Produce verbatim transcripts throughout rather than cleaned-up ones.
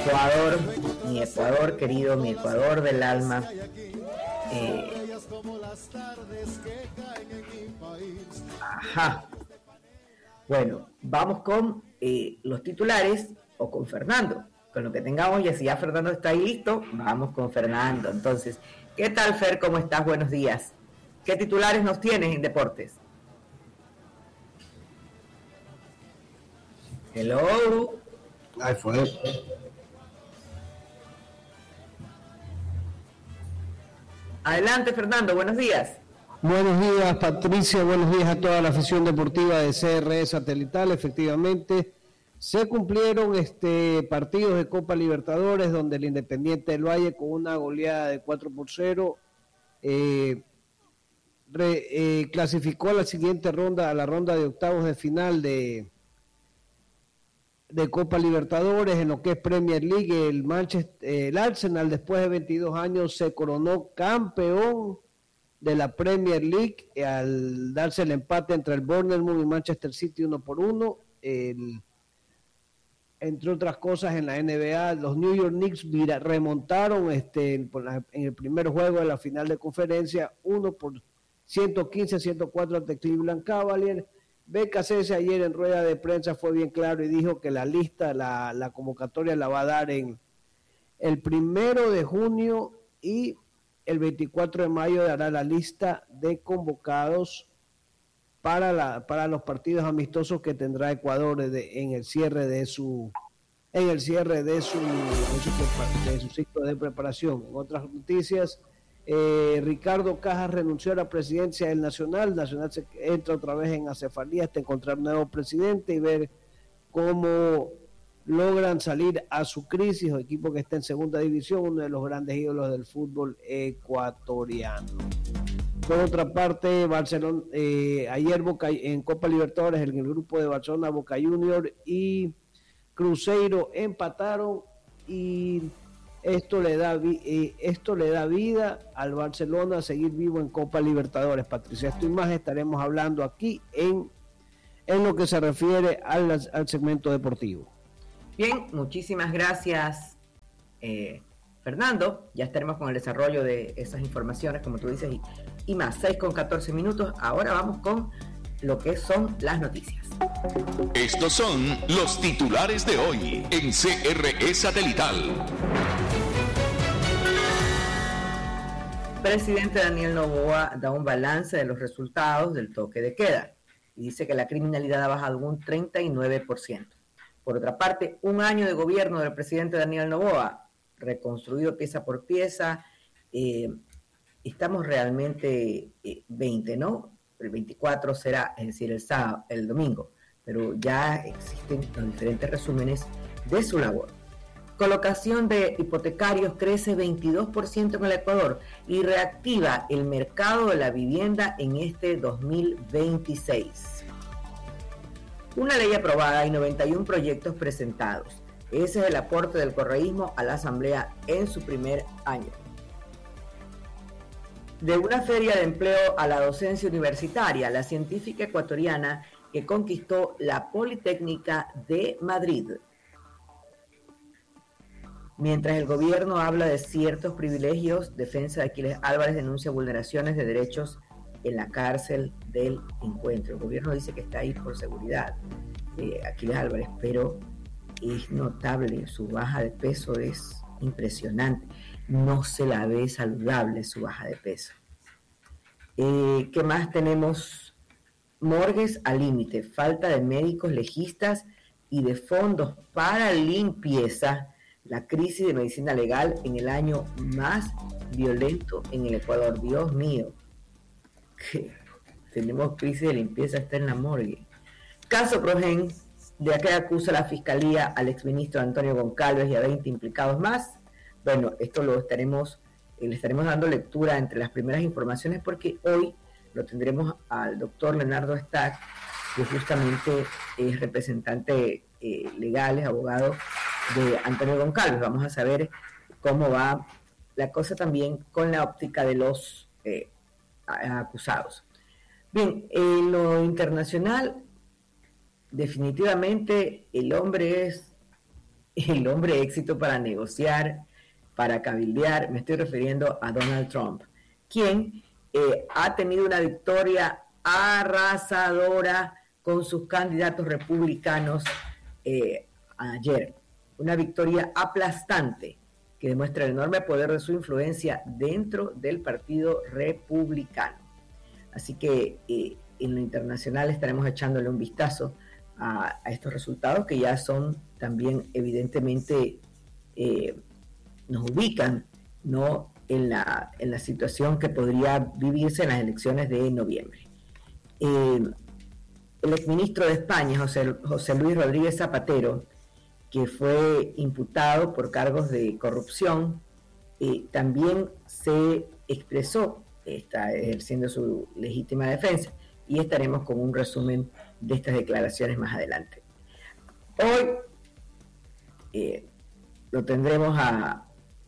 Ecuador, mi Ecuador querido, mi Ecuador del alma. Eh, ajá. Bueno, vamos con eh, los titulares o con Fernando, con lo que tengamos, y así ya Fernando está ahí listo, vamos con Fernando. Entonces, ¿qué tal, Fer? ¿Cómo estás? Buenos días. ¿Qué titulares nos tienes en deportes? Hello. Ahí fue. Adelante, Fernando, buenos días. Buenos días, Patricia, buenos días a toda la afición deportiva de C R E Satelital. Efectivamente, se cumplieron este partidos de Copa Libertadores, donde el Independiente del Valle, con una goleada de cuatro por cero, eh, re, eh, clasificó a la siguiente ronda, a la ronda de octavos de final de, de Copa Libertadores. En lo que es Premier League, el Manchester, el Arsenal, después de veintidós años, se coronó campeón de la Premier League al darse el empate entre el Bournemouth y Manchester City uno por uno. El, entre otras cosas, en la N B A, los New York Knicks vira, remontaron este, en, en el primer juego de la final de conferencia, uno por ciento quince a ciento cuatro ante Cleveland Cavaliers. B K C S ayer en rueda de prensa fue bien claro y dijo que la lista, la, la convocatoria la va a dar en el primero de junio y el veinticuatro de mayo dará la lista de convocados para, la, para los partidos amistosos que tendrá Ecuador de, en el cierre de su en el cierre de su, de su, de su ciclo de preparación. En otras noticias, eh, Ricardo Cajas renunció a la presidencia del Nacional. Nacional se entra otra vez en acefalía hasta encontrar un nuevo presidente y ver cómo logran salir a su crisis, o equipo que está en segunda división, uno de los grandes ídolos del fútbol ecuatoriano. Por otra parte, Barcelona, eh, ayer Boca, en Copa Libertadores, en el grupo de Barcelona, Boca Junior y Cruzeiro empataron, y esto le da eh, esto le da vida al Barcelona a seguir vivo en Copa Libertadores. Patricia, esto y más estaremos hablando aquí en, en lo que se refiere al, al segmento deportivo. Bien, muchísimas gracias, eh, Fernando. Ya estaremos con el desarrollo de esas informaciones, como tú dices, y, y más. seis con catorce minutos. Ahora vamos con lo que son las noticias. Estos son los titulares de hoy en C R E Satelital. Presidente Daniel Noboa da un balance de los resultados del toque de queda y dice que la criminalidad ha bajado un treinta y nueve por ciento. Por otra parte, un año de gobierno del presidente Daniel Noboa, reconstruido pieza por pieza. Eh, estamos realmente eh, veinte, ¿no? El veinticuatro será, es decir, el sábado, el domingo, pero ya existen los diferentes resúmenes de su labor. Colocación de hipotecarios crece veintidós por ciento en el Ecuador y reactiva el mercado de la vivienda en este dos mil veintiséis. Una ley aprobada y noventa y un proyectos presentados. Ese es el aporte del correísmo a la Asamblea en su primer año. De una feria de empleo a la docencia universitaria, la científica ecuatoriana que conquistó la Politécnica de Madrid. Mientras el gobierno habla de ciertos privilegios, Defensa de Aquiles Álvarez denuncia vulneraciones de derechos en la cárcel del Encuentro. El gobierno dice que está ahí por seguridad, eh, Aquiles Álvarez, pero es notable, su baja de peso es impresionante, no se la ve saludable su baja de peso. Eh, ¿qué más tenemos? Morgues al límite, falta de médicos legistas y de fondos para limpieza, la crisis de medicina legal en el año más violento en el Ecuador. Dios mío, que tenemos crisis de limpieza hasta en la morgue. Caso Progen, de que acusa la fiscalía al exministro Antonio Goncalves y a veinte implicados más. Bueno, esto lo estaremos, eh, le estaremos dando lectura entre las primeras informaciones, porque hoy lo tendremos al doctor Leonardo Stack, que justamente es representante eh, legal, es abogado de Antonio Goncalves. Vamos a saber cómo va la cosa también con la óptica de los eh, acusados. Bien, en lo internacional, definitivamente el hombre es el hombre de éxito para negociar, para cabildear, me estoy refiriendo a Donald Trump, quien eh, ha tenido una victoria arrasadora con sus candidatos republicanos eh, ayer. Una victoria aplastante que demuestra el enorme poder de su influencia dentro del Partido Republicano. Así que eh, en lo internacional estaremos echándole un vistazo a, a estos resultados que ya son también evidentemente eh, nos ubican, ¿no?, en la, en la situación que podría vivirse en las elecciones de noviembre. Eh, el exministro de España, José, José Luis Rodríguez Zapatero, que fue imputado por cargos de corrupción, eh, también se expresó, está ejerciendo su legítima defensa, y estaremos con un resumen de estas declaraciones más adelante. Hoy eh, lo tendremos a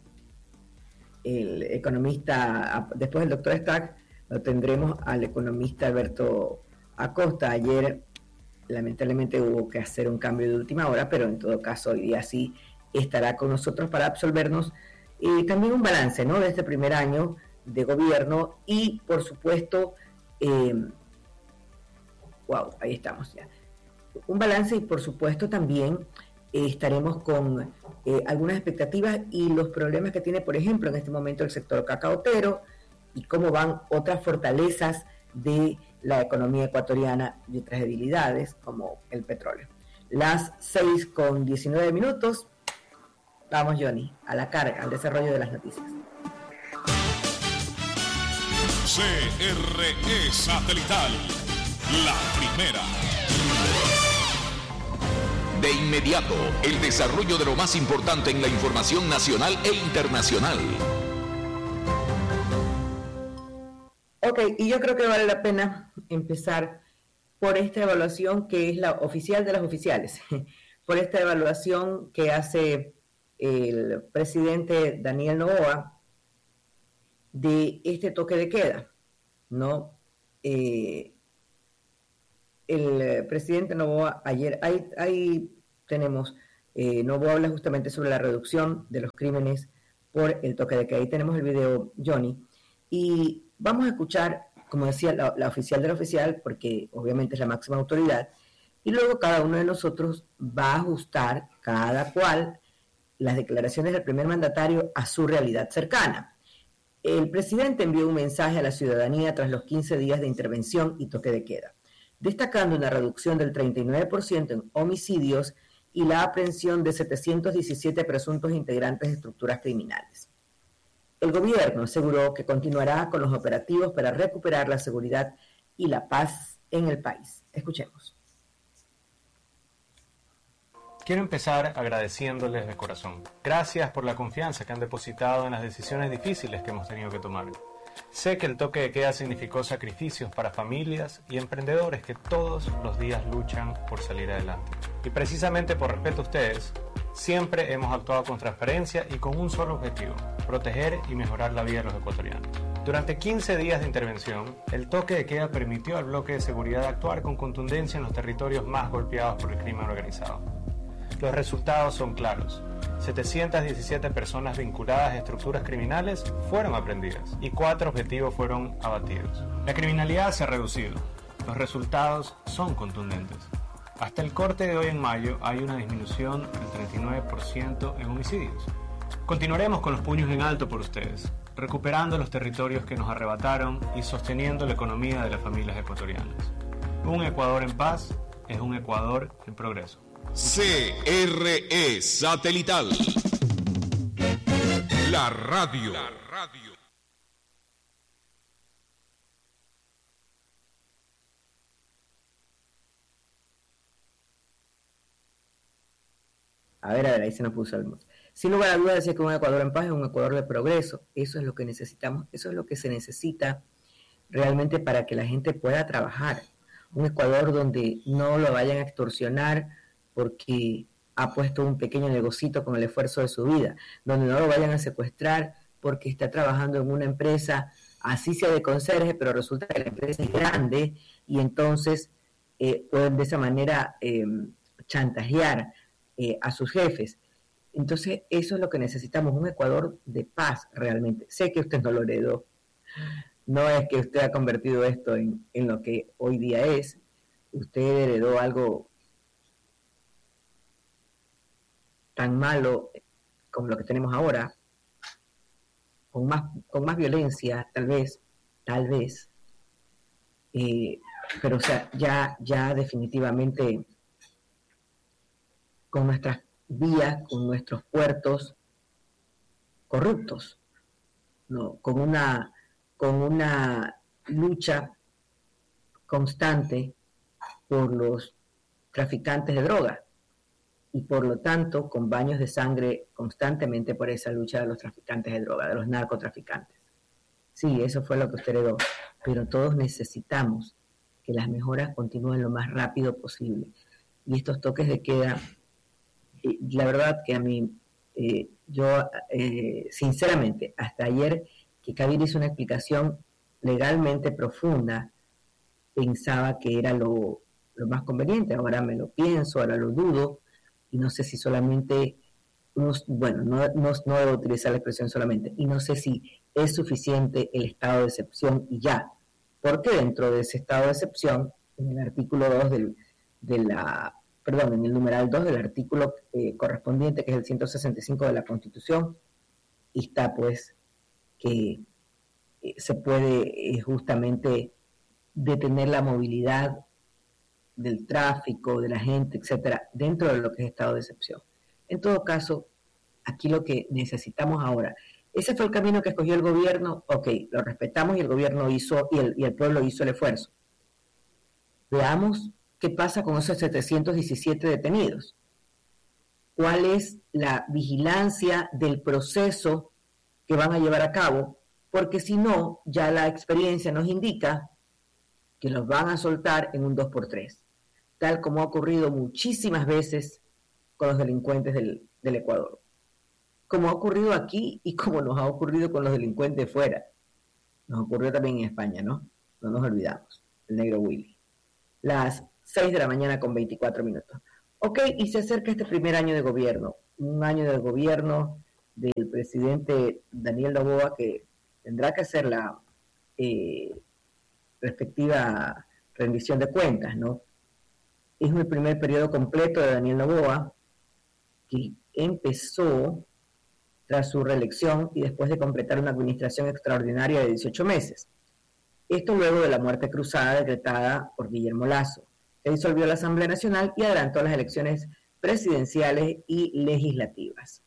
el economista, a, después del doctor Stack, lo tendremos al economista Alberto Acosta. Ayer lamentablemente hubo que hacer un cambio de última hora, pero en todo caso hoy día sí estará con nosotros para absolvernos eh, también un balance, ¿no?, de este primer año de gobierno y por supuesto eh, wow, ahí estamos ya, un balance y por supuesto también eh, estaremos con eh, algunas expectativas y los problemas que tiene, por ejemplo, en este momento el sector cacaotero y cómo van otras fortalezas de la economía ecuatoriana y otras debilidades como el petróleo. Las seis con diecinueve minutos. Vamos, Johnny, a la carga, al desarrollo de las noticias. C R E Satelital, la primera. De inmediato, el desarrollo de lo más importante en la información nacional e internacional. Ok, y yo creo que vale la pena empezar por esta evaluación que es la oficial de las oficiales, por esta evaluación que hace el presidente Daniel Noboa de este toque de queda, ¿no? Eh, el presidente Noboa ayer, ahí, ahí tenemos, eh, Noboa habla justamente sobre la reducción de los crímenes por el toque de queda. Ahí tenemos el video, Johnny, y vamos a escuchar, como decía, la, la oficial de la oficial, porque obviamente es la máxima autoridad, y luego cada uno de nosotros va a ajustar, cada cual, las declaraciones del primer mandatario a su realidad cercana. El presidente envió un mensaje a la ciudadanía tras los quince días de intervención y toque de queda, destacando una reducción del treinta y nueve por ciento en homicidios y la aprehensión de setecientos diecisiete presuntos integrantes de estructuras criminales. El gobierno aseguró que continuará con los operativos para recuperar la seguridad y la paz en el país. Escuchemos. Quiero empezar agradeciéndoles de corazón. Gracias por la confianza que han depositado en las decisiones difíciles que hemos tenido que tomar. Sé que el toque de queda significó sacrificios para familias y emprendedores que todos los días luchan por salir adelante. Y precisamente por respeto a ustedes, siempre hemos actuado con transparencia y con un solo objetivo: proteger y mejorar la vida de los ecuatorianos. Durante quince días de intervención, el toque de queda permitió al bloque de seguridad actuar con contundencia en los territorios más golpeados por el crimen organizado. Los resultados son claros. setecientas diecisiete personas vinculadas a estructuras criminales fueron aprehendidas y cuatro objetivos fueron abatidos. La criminalidad se ha reducido. Los resultados son contundentes. Hasta el corte de hoy en mayo hay una disminución del treinta y nueve por ciento en homicidios. Continuaremos con los puños en alto por ustedes, recuperando los territorios que nos arrebataron y sosteniendo la economía de las familias ecuatorianas. Un Ecuador en paz es un Ecuador en progreso. C R E Satelital, la radio. La radio. A ver, a ver, ahí se nos puso el mundo. Sin lugar a dudas, decía que un Ecuador en paz es un Ecuador de progreso. Eso es lo que necesitamos, eso es lo que se necesita realmente para que la gente pueda trabajar. Un Ecuador donde no lo vayan a extorsionar porque ha puesto un pequeño negocito con el esfuerzo de su vida, donde no lo vayan a secuestrar porque está trabajando en una empresa, así sea de conserje, pero resulta que la empresa es grande y entonces eh, pueden de esa manera eh, chantajear eh, a sus jefes. Entonces, eso es lo que necesitamos, un Ecuador de paz realmente. Sé que usted no lo heredó, no es que usted ha convertido esto en, en lo que hoy día es, usted heredó algo tan malo como lo que tenemos ahora, con más, con más violencia, tal vez, tal vez, eh, pero o sea, ya, ya definitivamente con nuestras vías, con nuestros puertos corruptos, ¿no? Con una, con una lucha constante por los traficantes de droga y por lo tanto con baños de sangre constantemente por esa lucha de los traficantes de droga, de los narcotraficantes. Sí, eso fue lo que usted heredó, pero todos necesitamos que las mejoras continúen lo más rápido posible. Y estos toques de queda, eh, la verdad que a mí, eh, yo eh, sinceramente, hasta ayer que Kabir hizo una explicación legalmente profunda, pensaba que era lo, lo más conveniente. Ahora me lo pienso, ahora lo dudo, y no sé si solamente, unos, bueno, no, no, no debo utilizar la expresión solamente, y no sé si es suficiente el estado de excepción y ya, porque dentro de ese estado de excepción, en el artículo dos del, de la, perdón, en el numeral dos del artículo eh, correspondiente, que es el ciento sesenta y cinco de la Constitución, está pues que eh, se puede eh, justamente detener la movilidad del tráfico, de la gente, etcétera, dentro de lo que es estado de excepción. En todo caso, aquí lo que necesitamos ahora, ese fue el camino que escogió el gobierno, ok, lo respetamos y el gobierno hizo, y el, y el pueblo hizo el esfuerzo. Veamos qué pasa con esos setecientos diecisiete detenidos. ¿Cuál es la vigilancia del proceso que van a llevar a cabo? Porque si no, ya la experiencia nos indica que los van a soltar en un dos por tres, tal como ha ocurrido muchísimas veces con los delincuentes del, del Ecuador, como ha ocurrido aquí y como nos ha ocurrido con los delincuentes fuera. Nos ocurrió también en España, ¿no? No nos olvidamos, el negro Willy. Las seis de la mañana con veinticuatro minutos. Ok, y se acerca este primer año de gobierno, un año de gobierno del presidente Daniel Noboa, que tendrá que hacer la eh, respectiva rendición de cuentas, ¿no? Es el primer periodo completo de Daniel Noboa, que empezó tras su reelección y después de completar una administración extraordinaria de dieciocho meses. Esto luego de la muerte cruzada decretada por Guillermo Lasso. Se disolvió la Asamblea Nacional y adelantó las elecciones presidenciales y legislativas.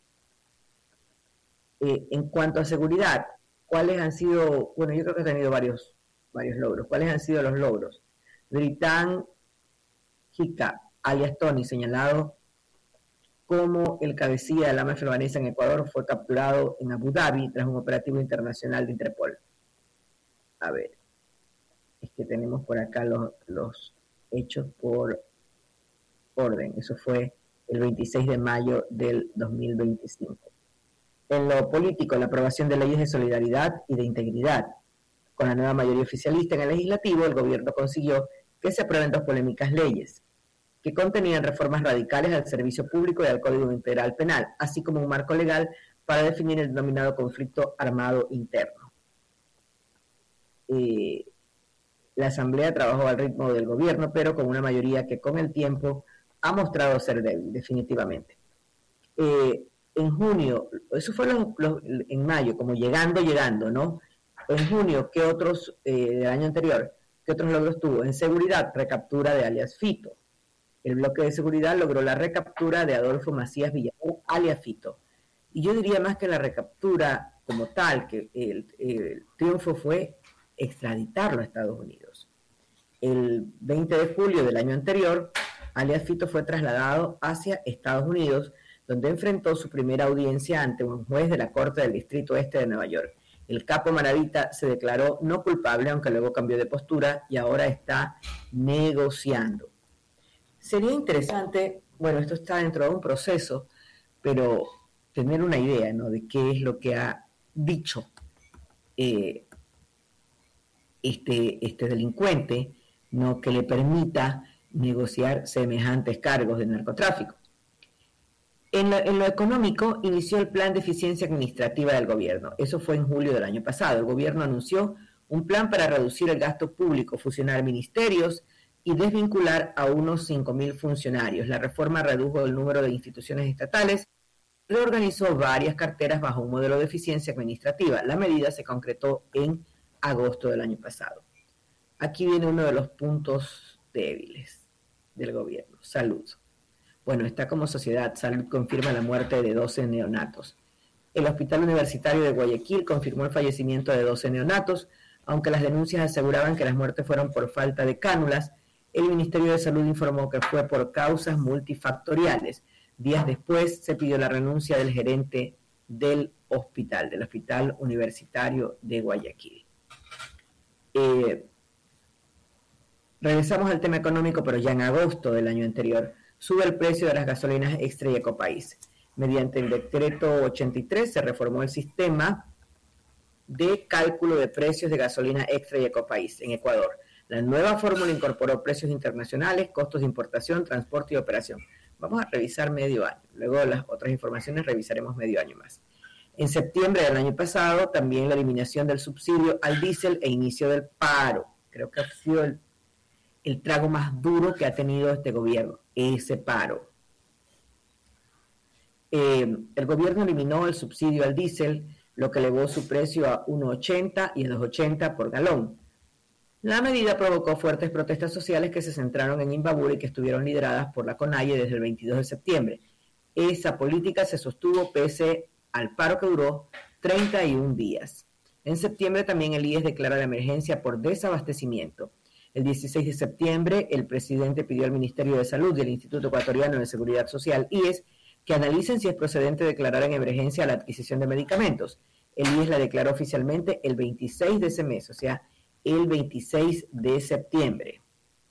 Eh, en cuanto a seguridad, ¿cuáles han sido? Bueno, yo creo que ha tenido varios, varios logros. ¿Cuáles han sido los logros? Britán Jica, alias Tony, señalado como el cabecilla de la mafia albanesa en Ecuador, fue capturado en Abu Dhabi tras un operativo internacional de Interpol. A ver, es que tenemos por acá los, los hechos por orden. Eso fue el veintiséis de mayo del dos mil veinticinco. En lo político, la aprobación de leyes de solidaridad y de integridad. Con la nueva mayoría oficialista en el legislativo, el gobierno consiguió que se aprueben dos polémicas leyes que contenían reformas radicales al servicio público y al Código Integral Penal, así como un marco legal para definir el denominado conflicto armado interno. Eh, la Asamblea trabajó al ritmo del gobierno, pero con una mayoría que con el tiempo ha mostrado ser débil, definitivamente. Eh, en junio, eso fue los, los, en mayo, como llegando, llegando, ¿no? En junio, ¿qué otros, eh, del año anterior, qué otros logros tuvo? En seguridad, recaptura de alias Fito. El bloque de seguridad logró la recaptura de Adolfo Macías Villamú, alias Fito. Y yo diría más que la recaptura como tal, que el, el triunfo fue extraditarlo a Estados Unidos. El veinte de julio del año anterior, alias Fito fue trasladado hacia Estados Unidos, donde enfrentó su primera audiencia ante un juez de la Corte del Distrito Este de Nueva York. El capo Maravita se declaró no culpable, aunque luego cambió de postura y ahora está negociando. Sería interesante, bueno, esto está dentro de un proceso, pero tener una idea, ¿no?, de qué es lo que ha dicho eh, este, este delincuente, ¿no?, que le permita negociar semejantes cargos de narcotráfico. En lo, en lo económico, inició el plan de eficiencia administrativa del gobierno. Eso fue en julio del año pasado. El gobierno anunció un plan para reducir el gasto público, fusionar ministerios y desvincular a unos cinco mil funcionarios. La reforma redujo el número de instituciones estatales, reorganizó varias carteras bajo un modelo de eficiencia administrativa. La medida se concretó en agosto del año pasado. Aquí viene uno de los puntos débiles del gobierno: salud. Bueno, está como sociedad. Salud confirma la muerte de doce neonatos. El Hospital Universitario de Guayaquil confirmó el fallecimiento de doce neonatos, aunque las denuncias aseguraban que las muertes fueron por falta de cánulas. El Ministerio de Salud informó que fue por causas multifactoriales. Días después se pidió la renuncia del gerente del hospital, del Hospital Universitario de Guayaquil. Eh, regresamos al tema económico, pero ya en agosto del año anterior sube el precio de las gasolinas Extra y Ecopaís. Mediante el decreto ochenta y tres se reformó el sistema de cálculo de precios de gasolina Extra y Ecopaís en Ecuador. La nueva fórmula incorporó precios internacionales, costos de importación, transporte y operación. Vamos a revisar medio año. Luego las otras informaciones revisaremos medio año más. En septiembre del año pasado, también la eliminación del subsidio al diésel e inicio del paro. Creo que ha sido el, el trago más duro que ha tenido este gobierno, ese paro. Eh, el gobierno eliminó el subsidio al diésel, lo que elevó su precio a uno ochenta y a dos ochenta por galón. La medida provocó fuertes protestas sociales que se centraron en Imbabura y que estuvieron lideradas por la CONAIE desde el veintidós de septiembre. Esa política se sostuvo pese al paro que duró treinta y un días. En septiembre también el I E S declara la emergencia por desabastecimiento. El dieciséis de septiembre el presidente pidió al Ministerio de Salud y al Instituto Ecuatoriano de Seguridad Social, I E S, que analicen si es procedente declarar en emergencia la adquisición de medicamentos. El I E S la declaró oficialmente el veintiséis de ese mes, o sea, el veintiséis de septiembre.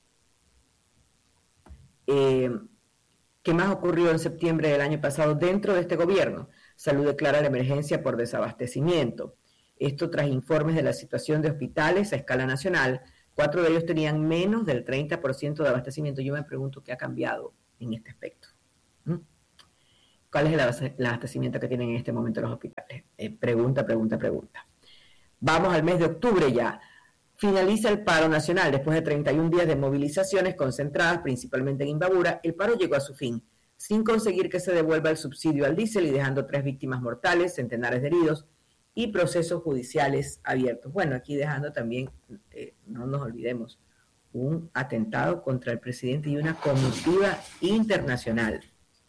Eh, ¿Qué más ocurrió en septiembre del año pasado dentro de este gobierno? Salud declara la emergencia por desabastecimiento. Esto tras informes de la situación de hospitales a escala nacional. Cuatro de ellos tenían menos del treinta por ciento de abastecimiento. Yo me pregunto qué ha cambiado en este aspecto. ¿Mm? ¿Cuál es el abastecimiento que tienen en este momento los hospitales? Eh, pregunta, pregunta, pregunta. Vamos al mes de octubre ya. Finaliza el paro nacional. Después de treinta y un días de movilizaciones concentradas principalmente en Imbabura, el paro llegó a su fin, sin conseguir que se devuelva el subsidio al diésel y dejando tres víctimas mortales, centenares de heridos y procesos judiciales abiertos. Bueno, aquí dejando también, eh, no nos olvidemos, un atentado contra el presidente y una comitiva internacional.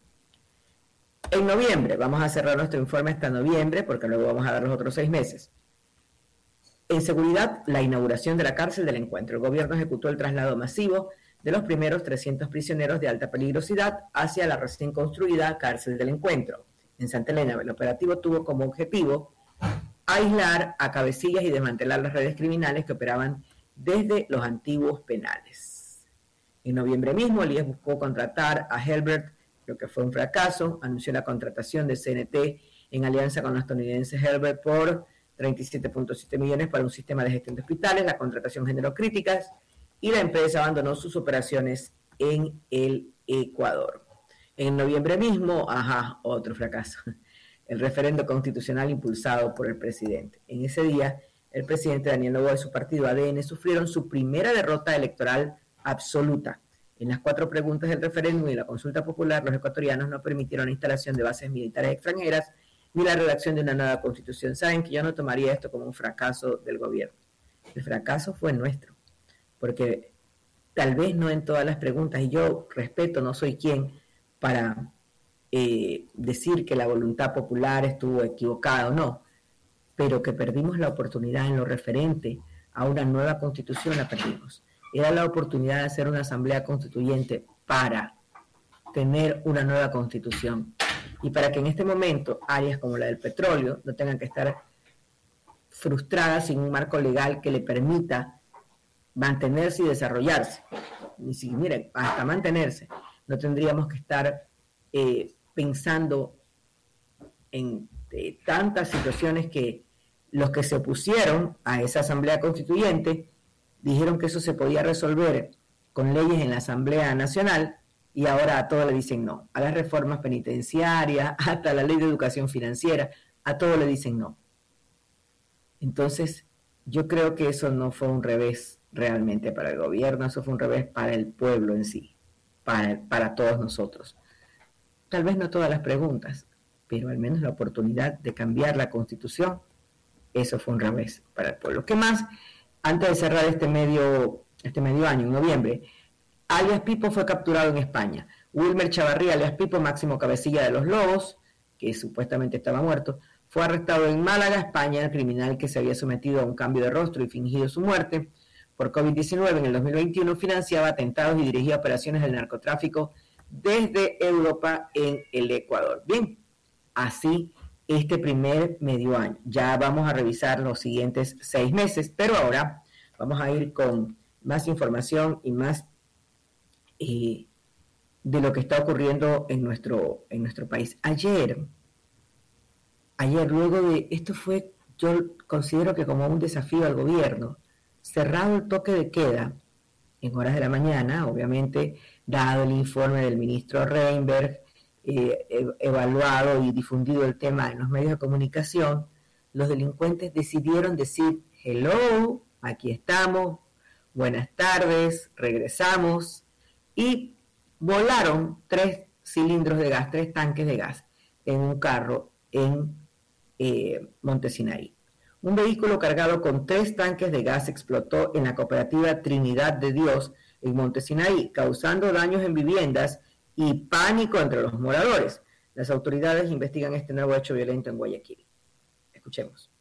En noviembre, vamos a cerrar nuestro informe hasta noviembre, porque luego vamos a dar los otros seis meses. En seguridad, la inauguración de la cárcel del Encuentro. El gobierno ejecutó el traslado masivo de los primeros trescientos prisioneros de alta peligrosidad hacia la recién construida cárcel del Encuentro. En Santa Elena, el operativo tuvo como objetivo aislar a cabecillas y desmantelar las redes criminales que operaban desde los antiguos penales. En noviembre mismo, el I E S buscó contratar a Helbert, lo que fue un fracaso. Anunció la contratación de C N T en alianza con la estadounidense Helbert por treinta y siete punto siete millones para un sistema de gestión de hospitales. La contratación generó críticas y la empresa abandonó sus operaciones en el Ecuador. En noviembre mismo, ajá, otro fracaso, el referendo constitucional impulsado por el presidente. En ese día, el presidente Daniel Noboa y su partido A D N sufrieron su primera derrota electoral absoluta. En las cuatro preguntas del referéndum y la consulta popular, los ecuatorianos no permitieron la instalación de bases militares extranjeras ni la redacción de una nueva constitución. Saben que yo no tomaría esto como un fracaso del gobierno. El fracaso fue nuestro, porque tal vez no en todas las preguntas, y yo respeto, no soy quien para eh, decir que la voluntad popular estuvo equivocada o no, pero que perdimos la oportunidad en lo referente a una nueva constitución, la perdimos. Era la oportunidad de hacer una asamblea constituyente para tener una nueva constitución y para que en este momento áreas como la del petróleo no tengan que estar frustradas sin un marco legal que le permita mantenerse y desarrollarse. Ni si, miren, hasta mantenerse. No tendríamos que estar eh, pensando en eh, tantas situaciones que los que se opusieron a esa asamblea constituyente dijeron que eso se podía resolver con leyes en la Asamblea Nacional y ahora a todo le dicen no, a las reformas penitenciarias, hasta la ley de educación financiera, a todo le dicen no. Entonces, yo creo que eso no fue un revés realmente para el gobierno, eso fue un revés para el pueblo en sí, para, para todos nosotros. Tal vez no todas las preguntas, pero al menos la oportunidad de cambiar la Constitución, eso fue un revés para el pueblo. ¿Qué más? Antes de cerrar este medio, este medio año, en noviembre, alias Pipo fue capturado en España. Wilmer Chavarría, alias Pipo, máximo cabecilla de los Lobos, que supuestamente estaba muerto, fue arrestado en Málaga, España, el criminal que se había sometido a un cambio de rostro y fingido su muerte por COVID diecinueve en el dos mil veintiuno, financiaba atentados y dirigía operaciones del narcotráfico desde Europa en el Ecuador. Bien, así este primer medio año. Ya vamos a revisar los siguientes seis meses, pero ahora vamos a ir con más información y más eh, de lo que está ocurriendo en nuestro, en nuestro país. Ayer, ayer, luego de, esto fue, yo considero que como un desafío al gobierno, cerrado el toque de queda en horas de la mañana, obviamente, dado el informe del ministro Reinberg, eh, evaluado y difundido el tema en los medios de comunicación, los delincuentes decidieron decir, hello, aquí estamos, buenas tardes, regresamos, y volaron tres cilindros de gas, tres tanques de gas en un carro en eh, Monte Sinaí. Un vehículo cargado con tres tanques de gas explotó en la cooperativa Trinidad de Dios en Monte Sinaí, causando daños en viviendas y pánico entre los moradores. Las autoridades investigan este nuevo hecho violento en Guayaquil. Escuchemos.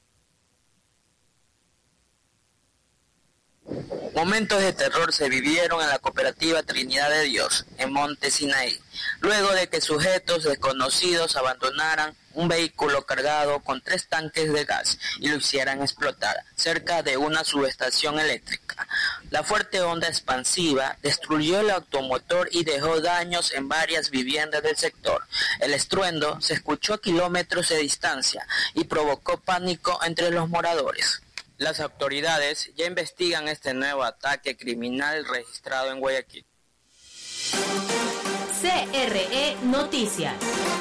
Momentos de terror se vivieron en la cooperativa Trinidad de Dios, en Monte Sinaí, luego de que sujetos desconocidos abandonaran un vehículo cargado con tres tanques de gas y lo hicieran explotar cerca de una subestación eléctrica. La fuerte onda expansiva destruyó el automotor y dejó daños en varias viviendas del sector. El estruendo se escuchó a kilómetros de distancia y provocó pánico entre los moradores. Las autoridades ya investigan este nuevo ataque criminal registrado en Guayaquil. C R E Noticias.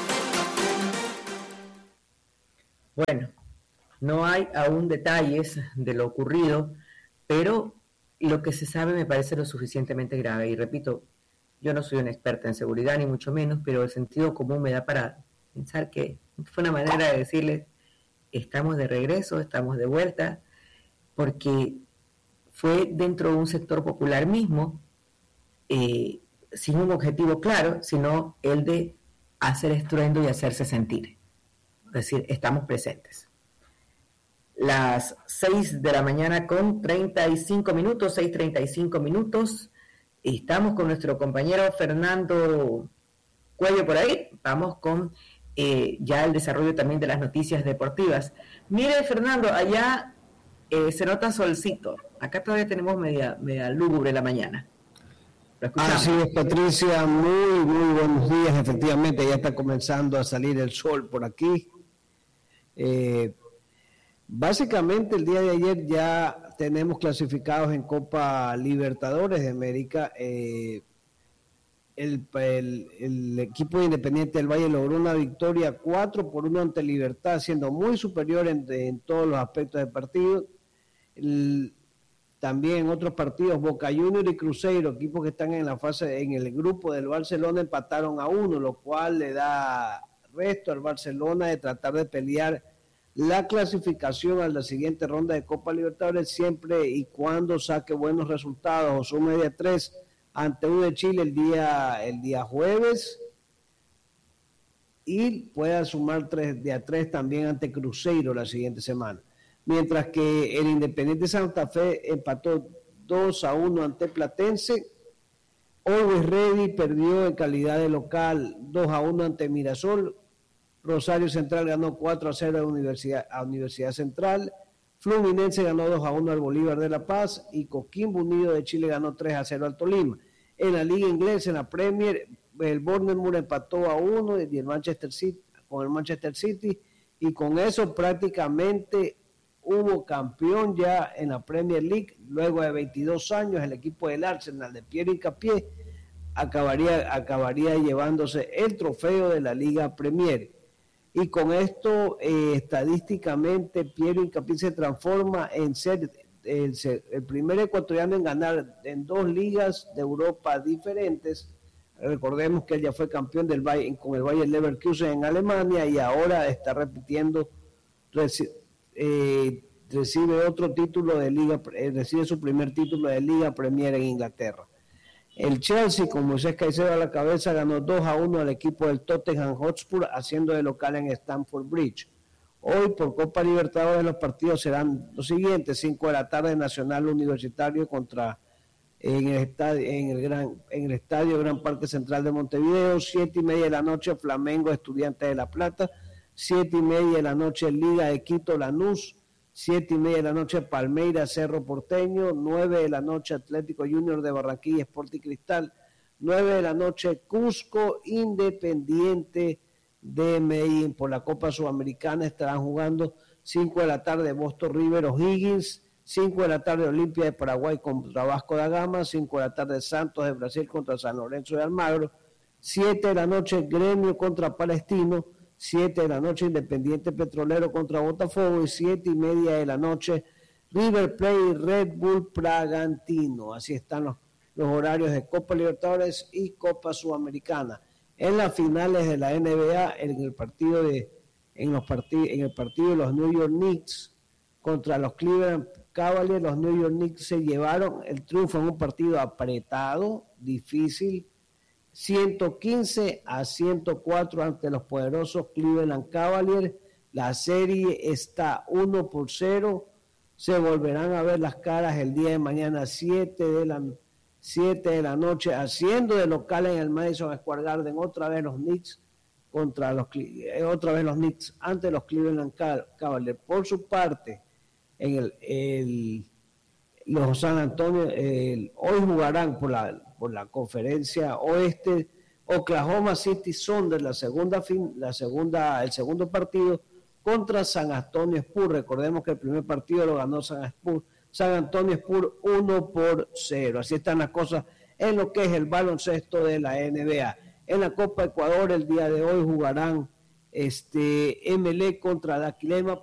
Bueno, no hay aún detalles de lo ocurrido, pero lo que se sabe me parece lo suficientemente grave. Y repito, yo no soy una experta en seguridad, ni mucho menos, pero el sentido común me da para pensar que fue una manera de decirles, estamos de regreso, estamos de vuelta, porque fue dentro de un sector popular mismo, eh, sin un objetivo claro, sino el de hacer estruendo y hacerse sentir. Es decir, estamos presentes. Las seis de la mañana con treinta y cinco minutos, seis treinta y cinco minutos, estamos con nuestro compañero Fernando Cuello por ahí, vamos con eh, ya el desarrollo también de las noticias deportivas. Mire, Fernando, allá Eh, se nota solcito. Acá todavía tenemos media, media lúgubre la mañana. Así es, Patricia. Muy, muy buenos días. Efectivamente, ya está comenzando a salir el sol por aquí. Eh, básicamente, el día de ayer ya tenemos clasificados en Copa Libertadores de América. Eh, el, el, el equipo de Independiente del Valle logró una victoria cuatro por uno ante Libertad, siendo muy superior en, en todos los aspectos del partido. El, también en otros partidos, Boca Juniors y Cruzeiro, equipos que están en la fase, en el grupo del Barcelona, empataron a uno, lo cual le da resto al Barcelona de tratar de pelear la clasificación a la siguiente ronda de Copa Libertadores, siempre y cuando saque buenos resultados o sume de a tres ante U de Chile el día, el día jueves, y pueda sumar tres, de a tres también ante Cruzeiro la siguiente semana. Mientras que el Independiente Santa Fe empató dos a uno ante Platense. Always Ready perdió en calidad de local dos a uno ante Mirasol. Rosario Central ganó cuatro a cero a Universidad, a Universidad Central. Fluminense ganó dos a uno al Bolívar de La Paz y Coquimbo Unido de Chile ganó tres a cero al Tolima. En la Liga Inglesa, en la Premier, el Bournemouth empató a uno y el Manchester City, con el Manchester City, y con eso prácticamente hubo campeón ya en la Premier League. Luego de veintidós años, el equipo del Arsenal de Pierre Hincapié acabaría, acabaría llevándose el trofeo de la Liga Premier. Y con esto, eh, estadísticamente, Piero Hincapié se transforma en ser el, el primer ecuatoriano en ganar en dos ligas de Europa diferentes. Recordemos que él ya fue campeón del Bayern, con el Bayer Leverkusen en Alemania, y ahora está repitiendo, reci, eh, recibe otro título de Liga, eh, recibe su primer título de Liga Premier en Inglaterra. El Chelsea, con Moisés Caicedo a la cabeza, ganó dos a uno al equipo del Tottenham Hotspur, haciendo de local en Stamford Bridge. Hoy, por Copa Libertadores, los partidos serán los siguientes: cinco de la tarde, Nacional Universitario contra en el estadio, en el gran, en el estadio Gran Parque Central de Montevideo. Siete y media de la noche, Flamengo Estudiantes de La Plata. Siete y media de la noche, Liga de Quito Lanús. Siete y media de la noche, Palmeiras Cerro Porteño. Nueve de la noche, Atlético Junior de Barranquilla Sporting Cristal. Nueve de la noche, Cusco Independiente de Medellín. Por la Copa Sudamericana estarán jugando cinco de la tarde, Boston River O'Higgins. cinco de la tarde, Olimpia de Paraguay contra Vasco da Gama. cinco de la tarde, Santos de Brasil contra San Lorenzo de Almagro. siete de la noche, Gremio contra Palestino. siete de la noche, Independiente Petrolero contra Botafogo. Y siete y media de la noche, River Plate y Red Bull Bragantino. Así están los, los horarios de Copa Libertadores y Copa Sudamericana. En las finales de la N B A, en el partido de en los partidos en el partido de los New York Knicks contra los Cleveland Cavaliers, los New York Knicks se llevaron el triunfo en un partido apretado, difícil, ciento quince a ciento cuatro ante los poderosos Cleveland Cavaliers. La serie está uno por cero. Se volverán a ver las caras el día de mañana, siete de la siete de la noche, haciendo de local en el Madison Square Garden, otra vez los Knicks contra los otra vez los Knicks ante los Cleveland Cavaliers. Por su parte, en el, el los San Antonio el, hoy jugarán por la por la conferencia oeste. Oklahoma City Thunder, la segunda fin, la segunda el segundo partido contra San Antonio Spurs. Recordemos que el primer partido lo ganó San Spurs San Antonio Spurs uno por cero. Así están las cosas en lo que es el baloncesto de la N B A. En la Copa Ecuador el día de hoy jugarán este M L E contra Daquilema.